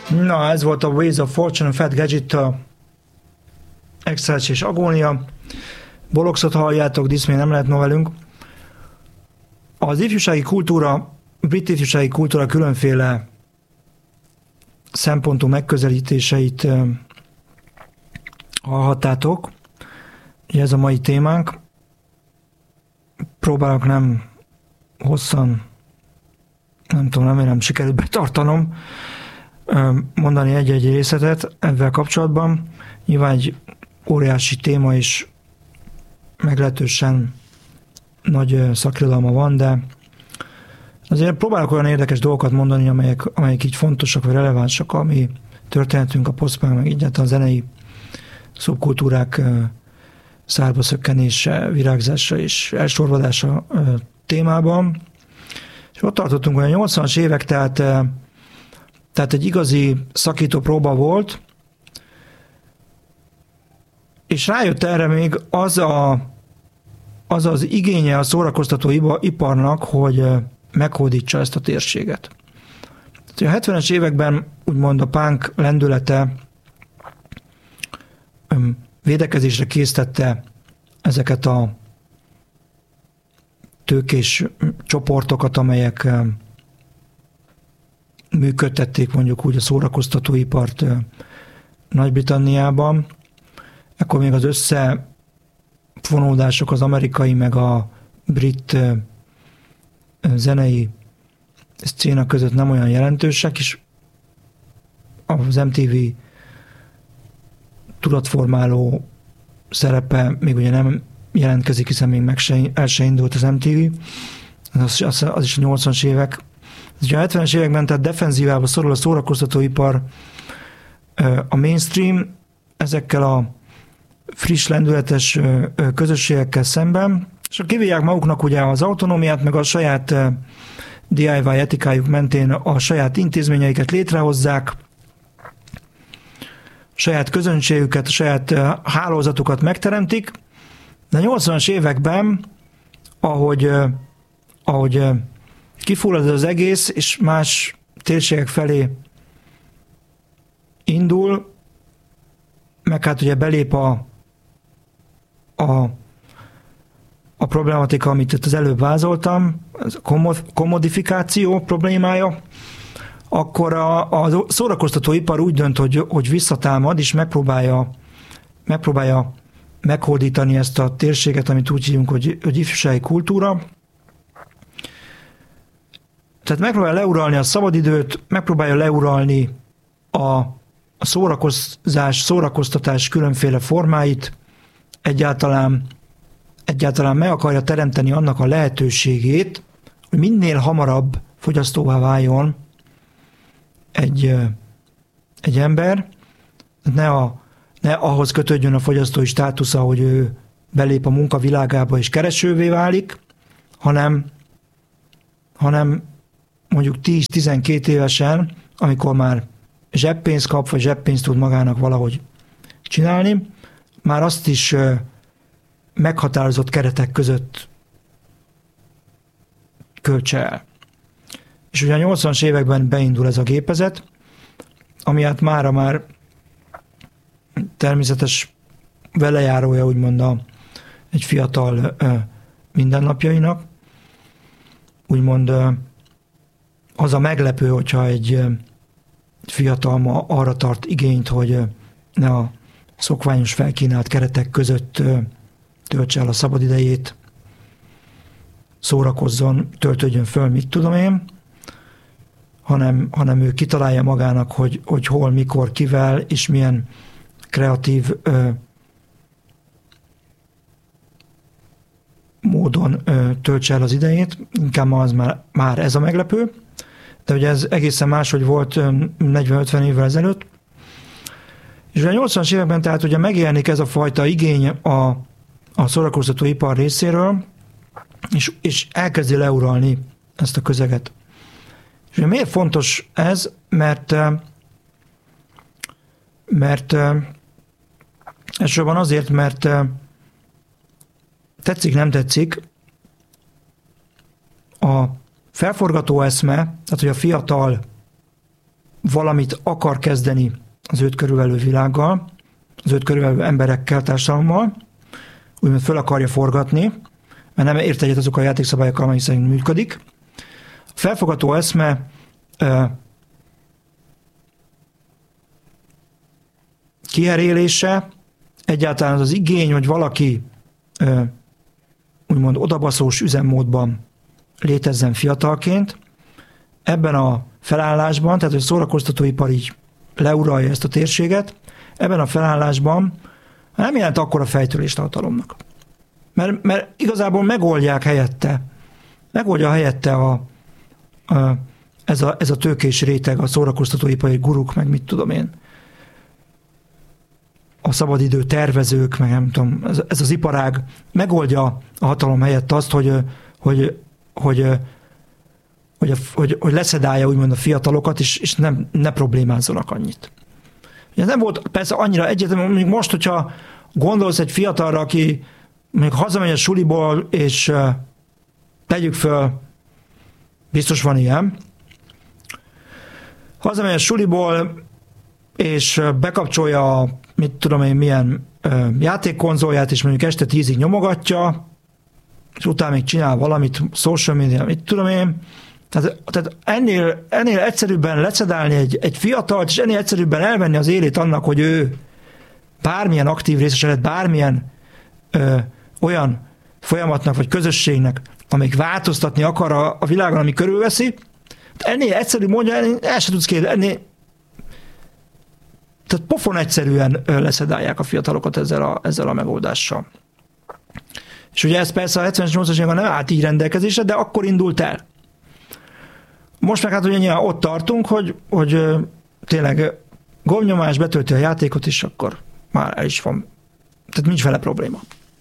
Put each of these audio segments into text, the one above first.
Na, ez volt a Ways of Fortune, Fat Gadget, Excel és Agónia. Boloxot halljátok, Diszmé nem lehet ma velünk. Az ifjúsági kultúra, brit ifjúsági kultúra különféle szempontú megközelítéseit hallhattátok. Ez a mai témánk. Próbálok nem hosszan, nem tudom, remélem sikerült betartanom, mondani egy-egy részletet ebben kapcsolatban. Nyilván egy óriási téma és meglehetősen nagy szakirodalma van, de azért próbálok olyan érdekes dolgokat mondani, amelyek így fontosak vagy relevánsak, ami történetünk, a post-punk, meg így a zenei szubkultúrák szárba szökkenése, virágzása és elsorvadása témában. És ott tartottunk, hogy a 80-as évek, tehát egy igazi szakító próba volt, és rájött erre még az igénye a szórakoztató iparnak, hogy meghódítsa ezt a térséget. Tehát a 70-es években úgymond a punk lendülete védekezésre késztette ezeket a tőkés csoportokat, amelyek működtették mondjuk úgy a szórakoztatóipart Nagy-Britanniában. Ekkor még az összefonódások az amerikai meg a brit zenei szcéna között nem olyan jelentősek, és az MTV tudatformáló szerepe még ugye nem jelentkezik, hiszen még el se indult az MTV, az is a 80-as évek. Ugye a 70-es években tehát defenzívába szorul a szórakoztatóipar, a mainstream ezekkel a friss, lendületes közösségekkel szemben, és kivívják maguknak ugye az autonómiát, meg a saját DIY etikájuk mentén a saját intézményeiket létrehozzák, saját közönségüket, a saját hálózatukat megteremtik, de a 80-as években, ahogy kifullad az egész, és más térségek felé indul, meg hát ugye belép a problematika, amit itt az előbb vázoltam, a kommodifikáció problémája, akkor a szórakoztatóipar úgy dönt, hogy visszatámad, és megpróbálja meghódítani ezt a térséget, amit úgy hívunk, hogy ifjúsági kultúra. Tehát megpróbálja leuralni a szabadidőt, megpróbálja leuralni a szórakoztatás különféle formáit, egyáltalán meg akarja teremteni annak a lehetőségét, hogy minél hamarabb fogyasztóvá váljon egy ember, ne ahhoz kötődjön a fogyasztói státusza, hogy ő belép a munkavilágába és keresővé válik, hanem mondjuk 10-12 évesen, amikor már zseppénzt kap, vagy zseppénzt tud magának valahogy csinálni, már azt is meghatározott keretek között költse el. És ugye a 80-as években beindul ez a gépezet, ami hát mára már természetes velejárója úgymond egy fiatal mindennapjainak. Úgymond az a meglepő, hogyha egy fiatal ma arra tart igényt, hogy ne a szokványos felkínált keretek között töltse el a szabadidejét, szórakozzon, töltődjön föl, mit tudom én, hanem ő kitalálja magának, hogy hol, mikor, kivel, és milyen kreatív módon töltse el az idejét. Inkább az már ez a meglepő, de ugye ez egészen máshogy volt 40-50 évvel ezelőtt. És a 80-as években tehát ugye megjelenik ez a fajta igény a szórakoztatóipar részéről, és elkezdi leuralni ezt a közeget. És ugye miért fontos ez? Mert elsősorban azért, mert tetszik, nem tetszik, a felforgató eszme, tehát hogy a fiatal valamit akar kezdeni az őt körülvelő világgal, az őt körülvelő emberekkel, társadalommal, úgymond föl akarja forgatni, mert nem ért egyet azok a játékszabályokkal, amely szerint működik. A felfogató eszme kiherélése, egyáltalán az igény, hogy valaki úgymond odabaszós üzemmódban létezzen fiatalként, ebben a felállásban, tehát hogy a szórakoztatóipar így leuralja ezt a térséget, ebben a felállásban nem jelent akkora fejtörést a hatalomnak. Mert igazából megoldja helyette ez a tőkés réteg, a szórakoztatóipari guruk, meg mit tudom én, a szabadidő tervezők, meg nem tudom, ez az iparág megoldja a hatalom helyett azt, hogy leszedálja úgymond a fiatalokat, és ne problémázzanak annyit. Ugye nem volt persze annyira egyértelmű, még most, hogyha gondolsz egy fiatalra, aki még hazamegy a suliból, és tegyük föl, biztos van ilyen, hazamegy a suliból, és bekapcsolja mit tudom én milyen játékkonzolját, és mondjuk este 10-ig nyomogatja, és utána még csinál valamit, social media, mit tudom én. Tehát ennél egyszerűbben lecedálni egy fiatalt, és ennél egyszerűbben elvenni az élét annak, hogy ő bármilyen aktív részes lett, bármilyen olyan folyamatnak, vagy közösségnek, amelyik változtatni akar a világon, ami körülveszi. Ennél egyszerű mondja, el sem tudsz képzelni, tehát pofon egyszerűen leszedálják a fiatalokat ezzel a megoldással. És ugye ez persze a 70-es, 80-as években nem állt így rendelkezésre, de akkor indult el. Most meg hát ugye nyilván ott tartunk, hogy tényleg gombnyomás, betölti a játékot, és akkor már el is van. Tehát nincs vele probléma.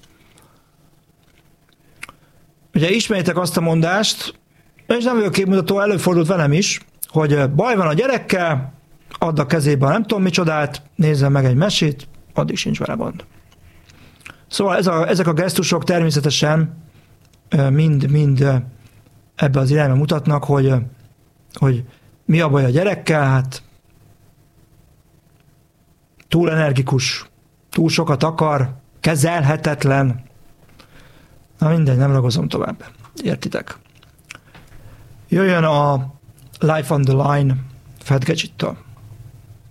Ugye ismerjétek azt a mondást, és nem vagyok képmutató, előfordult velem is, hogy baj van a gyerekkel, add a kezébe nem tudom micsodát, nézzen meg egy mesét, addig sincs vele gond. Szóval ezek a gesztusok természetesen mind ebbe az irányba mutatnak, hogy mi a baj a gyerekkel, hát túl energikus, túl sokat akar, kezelhetetlen. Na mindegy, nem ragozom tovább. Értitek? Jöjjön a Life on the Line Fat Gadget-től.